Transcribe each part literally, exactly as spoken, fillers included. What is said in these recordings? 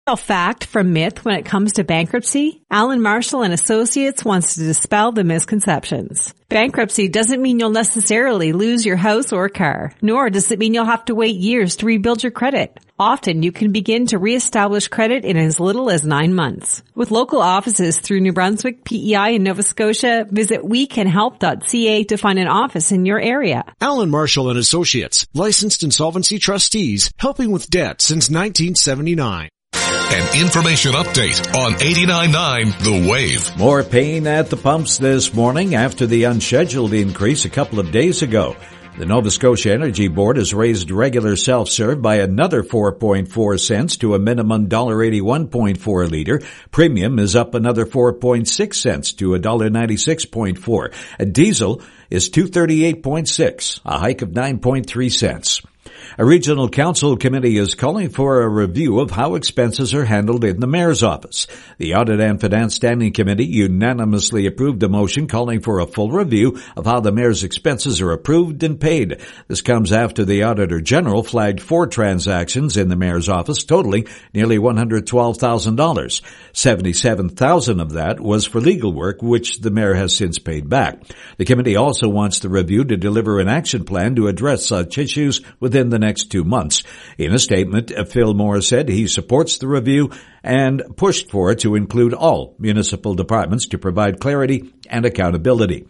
Fact from myth when it comes to bankruptcy? Alan Marshall and Associates wants to dispel the misconceptions. Bankruptcy doesn't mean you'll necessarily lose your house or car, nor does it mean you'll have to wait years to rebuild your credit. Often you can begin to reestablish credit in as little as nine months. With local offices through New Brunswick, P E I, and Nova Scotia, visit we can help dot c a to find an office in your area. Alan Marshall and Associates, licensed insolvency trustees, helping with debt since nineteen seventy-nine. An information update on eighty-nine point nine The Wave. More pain at the pumps this morning after the unscheduled increase a couple of days ago. The Nova Scotia Energy Board has raised regular self-serve by another four point four cents to a minimum one dollar eighty-one point four a litre. Premium is up another four point six cents to one dollar ninety-six point four. A diesel is two thirty-eight point six, a hike of nine point three cents. A regional council committee is calling for a review of how expenses are handled in the mayor's office. The Audit and Finance Standing Committee unanimously approved a motion calling for a full review of how the mayor's expenses are approved and paid. This comes after the Auditor General flagged four transactions in the mayor's office totaling nearly one hundred twelve thousand dollars. seventy-seven thousand dollars of that was for legal work, which the mayor has since paid back. The committee also wants the review to deliver an action plan to address such issues within the next two months. In a statement, Phil Moore said he supports the review and pushed for it to include all municipal departments to provide clarity and accountability.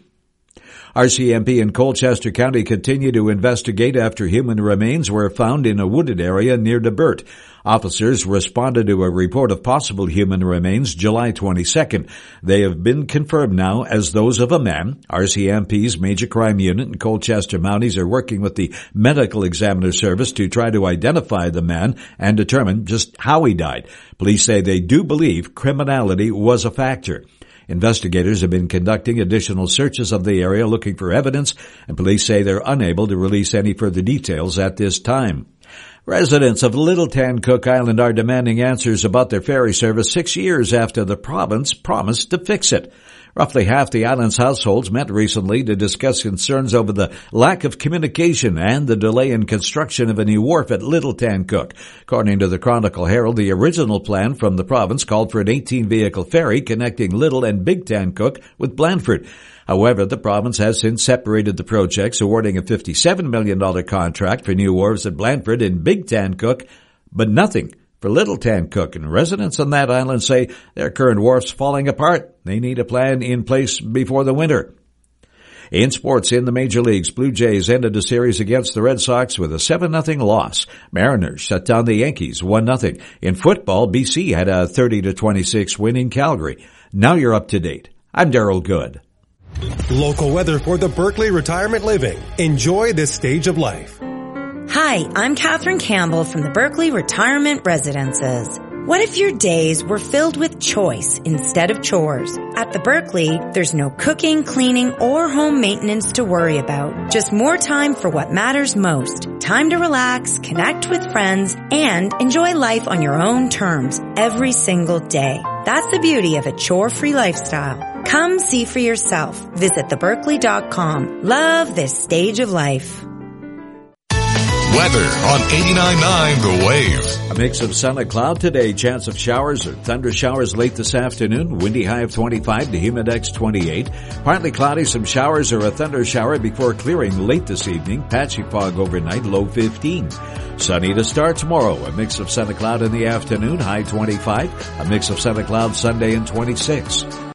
R C M P in Colchester County continue to investigate after human remains were found in a wooded area near DeBert. Officers responded to a report of possible human remains July twenty-second. They have been confirmed now as those of a man. R C M P's Major Crime Unit and Colchester Mounties are working with the Medical Examiner Service to try to identify the man and determine just how he died. Police say they do believe criminality was a factor. Investigators have been conducting additional searches of the area looking for evidence, and police say they're unable to release any further details at this time. Residents of Little Tancook Island are demanding answers about their ferry service six years after the province promised to fix it. Roughly half the island's households met recently to discuss concerns over the lack of communication and the delay in construction of a new wharf at Little Tancook. According to the Chronicle Herald, the original plan from the province called for an eighteen-vehicle ferry connecting Little and Big Tancook with Blandford. However, the province has since separated the projects, awarding a fifty-seven million dollars contract for new wharves at Blandford and Big Tancook, but nothing for Little Tancook, and residents on that island say their current wharf's falling apart. They need a plan in place before the winter. In sports, in the major leagues, Blue Jays ended a series against the Red Sox with a seven nothing loss. Mariners shut down the Yankees one nothing. In football, B C had a thirty to twenty-six win in Calgary. Now you're up to date. I'm Daryl Good. Local weather for the Berkeley Retirement Living. Enjoy this stage of life. Hi, I'm Catherine Campbell from the Berkeley Retirement Residences. What if your days were filled with choice instead of chores? At the Berkeley, there's no cooking, cleaning, or home maintenance to worry about. Just more time for what matters most. Time to relax, connect with friends, and enjoy life on your own terms every single day. That's the beauty of a chore-free lifestyle. Come see for yourself. Visit the berkeley dot com. Love this stage of life. Weather on eighty-nine point nine The Wave. A mix of sun and cloud today. Chance of showers or thunder showers late this afternoon. Windy high of twenty-five, the humidex twenty-eight. Partly cloudy, some showers or a thunder shower before clearing late this evening. Patchy fog overnight, low fifteen. Sunny to start tomorrow. A mix of sun and cloud in the afternoon, high twenty-five. A mix of sun and cloud Sunday and twenty-six.